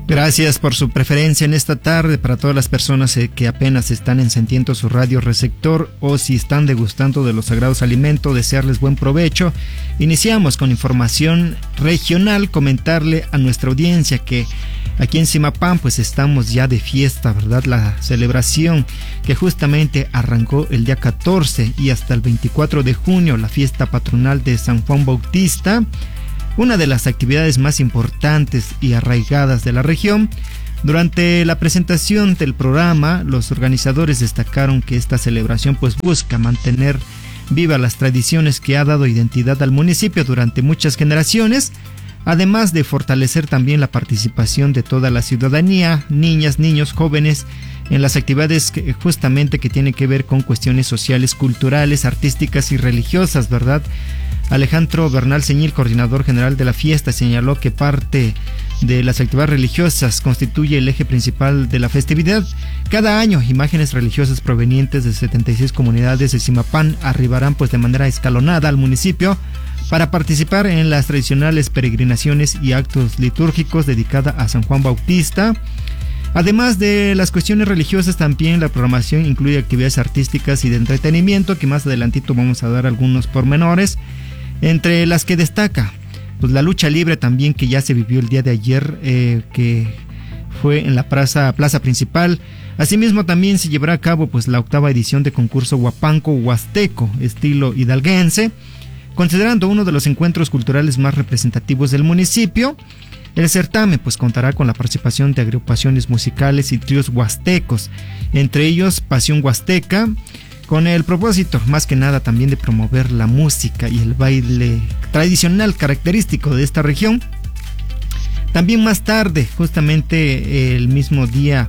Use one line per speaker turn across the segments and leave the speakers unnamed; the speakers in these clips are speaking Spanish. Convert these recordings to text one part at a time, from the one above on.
Gracias por su preferencia en esta tarde. Para todas las personas que apenas están encendiendo su radio receptor o si están degustando de los sagrados alimentos, desearles buen provecho. Iniciamos con información regional, comentarle a nuestra audiencia que aquí en Zimapán pues estamos ya de fiesta, ¿verdad? La celebración que justamente arrancó el día 14 y hasta el 24 de junio, la fiesta patronal de San Juan Bautista. Una de las actividades más importantes y arraigadas de la región. Durante la presentación del programa, los organizadores destacaron que esta celebración pues busca mantener vivas las tradiciones que ha dado identidad al municipio durante muchas generaciones, además de fortalecer también la participación de toda la ciudadanía, niñas, niños, jóvenes, en las actividades que justamente que tienen que ver con cuestiones sociales, culturales, artísticas y religiosas, ¿verdad? Alejandro Bernal Ceñil, coordinador general de la fiesta, señaló que parte de las actividades religiosas constituye el eje principal de la festividad. Cada año, imágenes religiosas provenientes de 76 comunidades de Zimapán arribarán pues de manera escalonada al municipio para participar en las tradicionales peregrinaciones y actos litúrgicos dedicadas a San Juan Bautista. Además de las cuestiones religiosas, también la programación incluye actividades artísticas y de entretenimiento, que más adelantito vamos a dar algunos pormenores, entre las que destaca pues la lucha libre también, que ya se vivió el día de ayer, que fue en la plaza principal. Asimismo también se llevará a cabo pues la 8ª edición de concurso Huapanco Huasteco, estilo hidalguense, considerando uno de los encuentros culturales más representativos del municipio. El certamen pues contará con la participación de agrupaciones musicales y tríos huastecos, entre ellos Pasión Huasteca, con el propósito más que nada también de promover la música y el baile tradicional característico de esta región. También más tarde, justamente el mismo día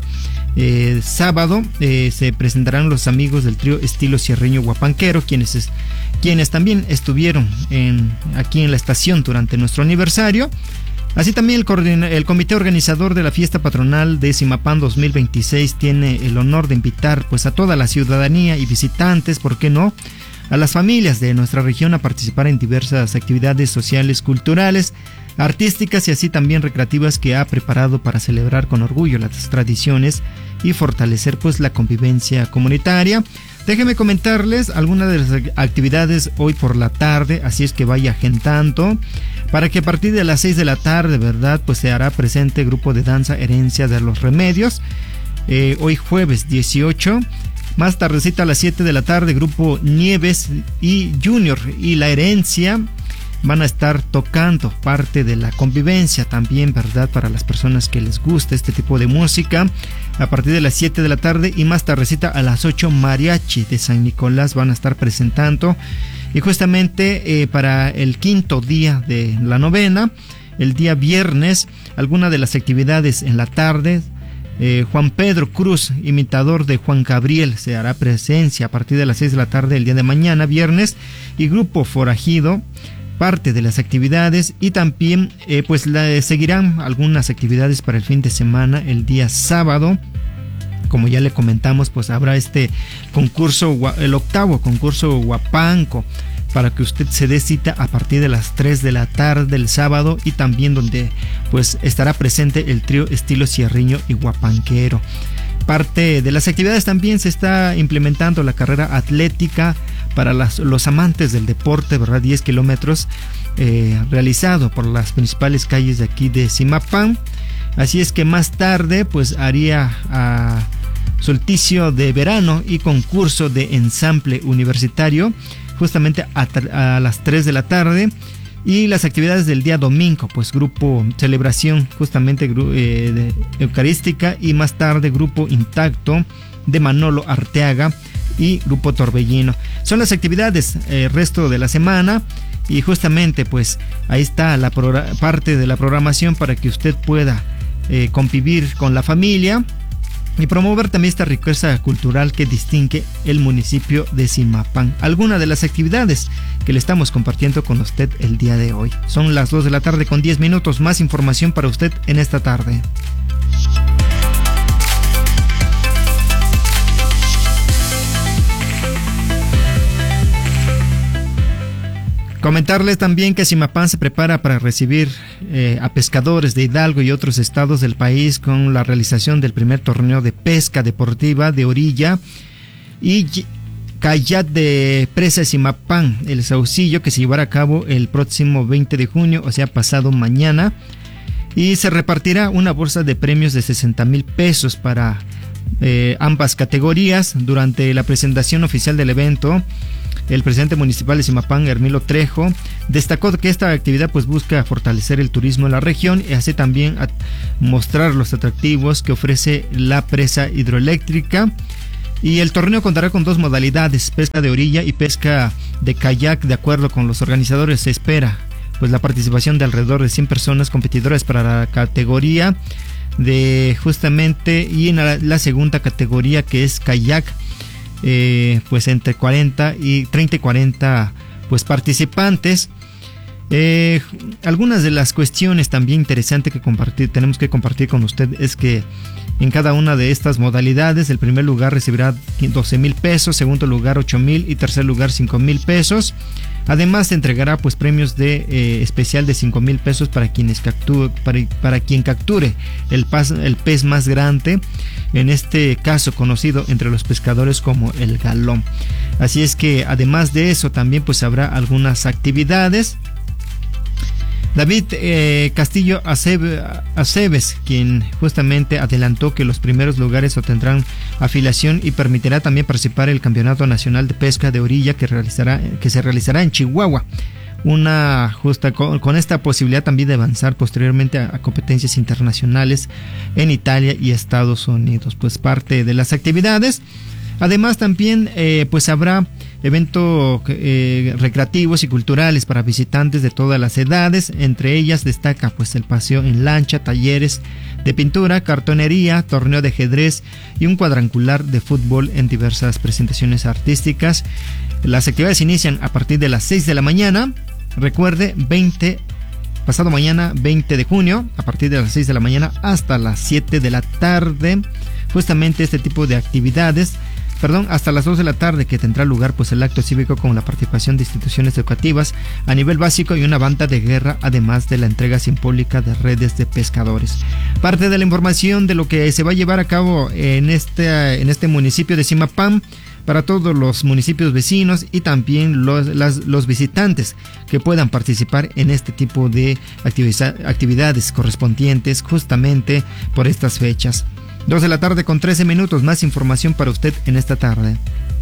sábado, se presentarán los amigos del trío estilo sierreño huapanquero, quienes también estuvieron aquí en la estación durante nuestro aniversario. Así también el comité organizador de la fiesta patronal de Zimapán 2026 tiene el honor de invitar pues a toda la ciudadanía y visitantes, ¿por qué no?, a las familias de nuestra región a participar en diversas actividades sociales, culturales, artísticas y así también recreativas que ha preparado para celebrar con orgullo las tradiciones y fortalecer pues la convivencia comunitaria. Déjenme comentarles algunas de las actividades hoy por la tarde, así es que vaya agendando para que a partir de las 6 de la tarde, ¿verdad?, pues se hará presente el grupo de danza Herencia de los Remedios, hoy jueves 18. Más tardecita a las 7 de la tarde, grupo Nieves y Junior y La Herencia van a estar tocando parte de la convivencia también, ¿verdad?, para las personas que les gusta este tipo de música. A partir de las 7 de la tarde y más tardecita a las 8, Mariachi de San Nicolás van a estar presentando. Y justamente para el 5.º día de la novena, el día viernes, alguna de las actividades en la tarde. Juan Pedro Cruz, imitador de Juan Gabriel, se hará presencia a partir de las 6 de la tarde el día de mañana, viernes, y Grupo Forajido, parte de las actividades, y también seguirán algunas actividades para el fin de semana. El día sábado, como ya le comentamos, pues habrá este concurso, el 8º concurso Huapanco, para que usted se dé cita a partir de las 3 de la tarde el sábado, y también donde pues estará presente el trío estilo sierreño y huapanquero. Parte de las actividades también se está implementando la carrera atlética para los amantes del deporte, ¿verdad? 10 kilómetros realizado por las principales calles de aquí de Zimapán. Así es que más tarde pues haría solsticio de verano y concurso de ensamble universitario justamente a las 3 de la tarde. Y las actividades del día domingo, pues grupo celebración justamente de eucarística, y más tarde grupo intacto de Manolo Arteaga y grupo Torbellino. Son las actividades resto de la semana, y justamente pues ahí está la parte de la programación para que usted pueda convivir con la familia y promover también esta riqueza cultural que distingue el municipio de Zimapán. Algunas de las actividades que le estamos compartiendo con usted el día de hoy. Son las 2 de la tarde con 10 minutos. Más información para usted en esta tarde. Comentarles también que Zimapán se prepara para recibir a pescadores de Hidalgo y otros estados del país con la realización del primer torneo de pesca deportiva de orilla y kayak de presa de Zimapán, el Saucillo, que se llevará a cabo el próximo 20 de junio, o sea, pasado mañana, y se repartirá una bolsa de premios de 60,000 pesos para ambas categorías. Durante la presentación oficial del evento, el presidente municipal de Zimapán, Hermilo Trejo, destacó que esta actividad pues busca fortalecer el turismo en la región y así también mostrar los atractivos que ofrece la presa hidroeléctrica. Y el torneo contará con 2 modalidades, pesca de orilla y pesca de kayak. De acuerdo con los organizadores, se espera pues la participación de alrededor de 100 personas competidoras para la categoría de justamente, y en la segunda categoría, que es kayak, pues entre 30 y 40 pues participantes. Algunas de las cuestiones también interesantes que tenemos que compartir con usted es que en cada una de estas modalidades, el primer lugar recibirá 12,000 pesos, segundo lugar 8,000 y tercer lugar 5,000 pesos. Además, se entregará pues premios de especial de 5,000 pesos para quien capture el pez más grande, en este caso conocido entre los pescadores como el galón. Así es que además de eso también pues habrá algunas actividades. David Castillo Aceves, quien justamente adelantó que los primeros lugares obtendrán afiliación y permitirá también participar en el Campeonato Nacional de Pesca de Orilla que se realizará en Chihuahua. Con esta posibilidad también de avanzar posteriormente a competencias internacionales en Italia y Estados Unidos. Pues parte de las actividades. Además también pues habrá eventos recreativos y culturales para visitantes de todas las edades. Entre ellas destaca pues el paseo en lancha, talleres de pintura, cartonería, torneo de ajedrez y un cuadrangular de fútbol en diversas presentaciones artísticas. Las actividades inician a partir de las 6 de la mañana. Recuerde, pasado mañana 20 de junio, a partir de las 6 de la mañana hasta las 7 de la tarde. Justamente este tipo de actividades, hasta las 2 de la tarde, que tendrá lugar pues el acto cívico con la participación de instituciones educativas a nivel básico y una banda de guerra, además de la entrega simbólica de redes de pescadores. Parte de la información de lo que se va a llevar a cabo en este municipio de Zimapán para todos los municipios vecinos y también los visitantes que puedan participar en este tipo de actividades correspondientes justamente por estas fechas. 2 de la tarde con 13 minutos, más información para usted en esta tarde.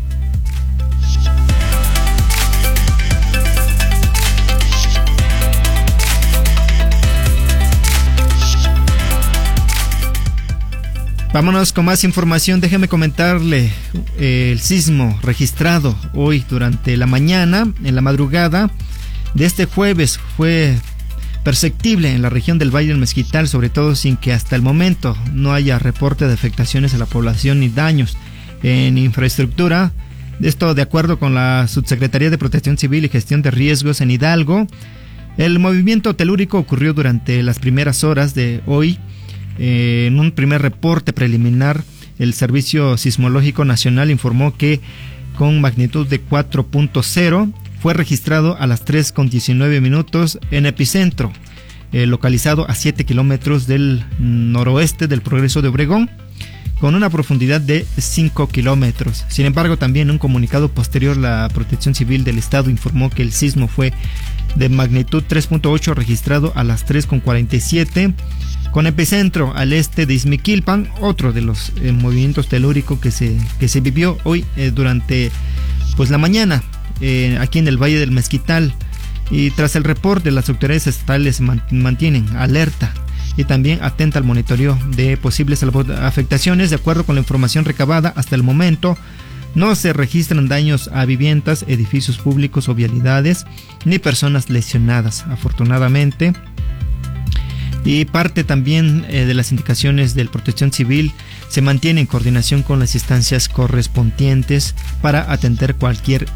Vámonos con más información. Déjeme comentarle el sismo registrado hoy durante la mañana, en la madrugada de este jueves, fue perceptible en la región del Valle del Mezquital, sobre todo sin que hasta el momento no haya reporte de afectaciones a la población ni daños en infraestructura. Esto de acuerdo con la Subsecretaría de Protección Civil y Gestión de Riesgos en Hidalgo. El movimiento telúrico ocurrió durante las primeras horas de hoy. En un primer reporte preliminar, el Servicio Sismológico Nacional informó que con magnitud de 4.0 fue registrado a las 3:19 minutos en epicentro, localizado a 7 kilómetros del noroeste del Progreso de Obregón, con una profundidad de 5 kilómetros. Sin embargo, también en un comunicado posterior, la Protección Civil del Estado informó que el sismo fue de magnitud 3.8 registrado a las 3:47 con epicentro al este de Izmiquilpan, otro de los movimientos telúricos que se vivió hoy durante pues la mañana aquí en el Valle del Mezquital. Y tras el reporte, las autoridades estatales mantienen alerta y también atenta al monitoreo de posibles afectaciones. De acuerdo con la información recabada hasta el momento, no se registran daños a viviendas, edificios públicos o vialidades, ni personas lesionadas, afortunadamente. Y parte también de las indicaciones de Protección Civil se mantiene en coordinación con las instancias correspondientes para atender cualquier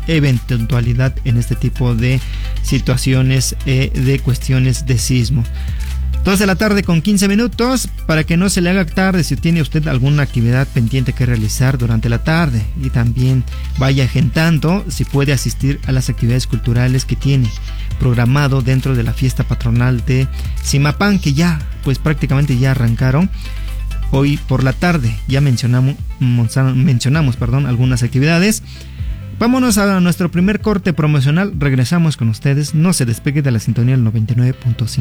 eventualidad en este tipo de situaciones de cuestiones de sismo. 2 de la tarde con 15 minutos, para que no se le haga tarde si tiene usted alguna actividad pendiente que realizar durante la tarde, y también vaya agendando si puede asistir a las actividades culturales que tiene programado dentro de la fiesta patronal de Zimapán, que ya pues prácticamente ya arrancaron. Hoy por la tarde ya mencionamos algunas actividades. Vámonos a nuestro primer corte promocional, regresamos con ustedes, no se despegue de la sintonía del 99.5.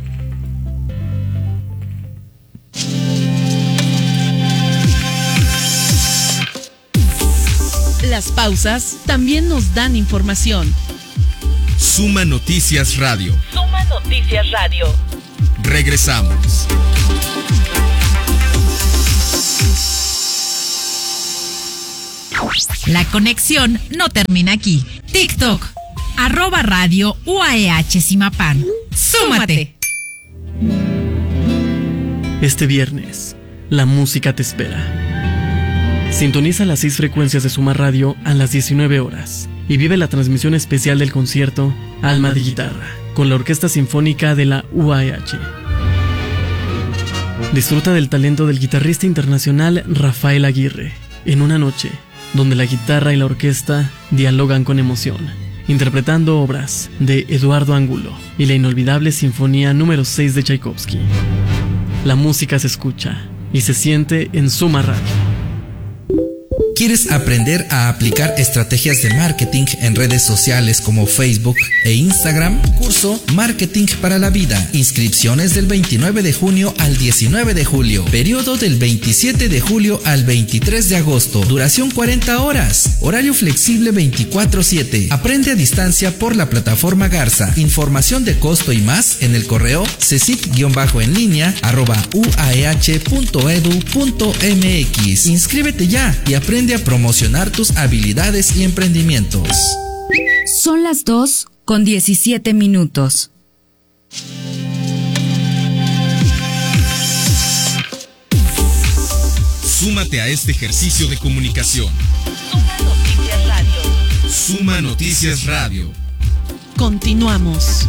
Las pausas también nos dan información.
Suma Noticias Radio.
Suma Noticias Radio.
Regresamos.
La conexión no termina aquí. TikTok, @radio UAEH Zimapán. ¡Súmate!
Este viernes, la música te espera. Sintoniza las 6 frecuencias de Suma Radio a las 19 horas y vive la transmisión especial del concierto Alma de Guitarra con la Orquesta Sinfónica de la UAEH. Disfruta del talento del guitarrista internacional Rafael Aguirre en una noche donde la guitarra y la orquesta dialogan con emoción, interpretando obras de Eduardo Angulo y la inolvidable Sinfonía número 6 de Tchaikovsky. La música se escucha y se siente en Suma Radio.
¿Quieres aprender a aplicar estrategias de marketing en redes sociales como Facebook e Instagram? Curso Marketing para la Vida. Inscripciones del 29 de junio al 19 de julio. Periodo del 27 de julio al 23 de agosto. Duración 40 horas. Horario flexible 24/7. Aprende a distancia por la plataforma Garza. Información de costo y más en el correo cecic-en-línea@uaeh.edu.mx. Inscríbete ya y aprende a promocionar tus habilidades y emprendimientos.
Son las 2:17.
Súmate a este ejercicio de comunicación.
Suma Noticias Radio.
Suma Noticias Radio.
Continuamos.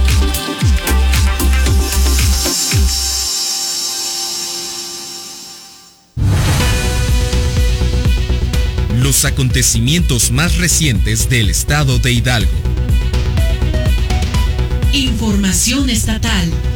Los acontecimientos más recientes del estado de Hidalgo.
Información estatal.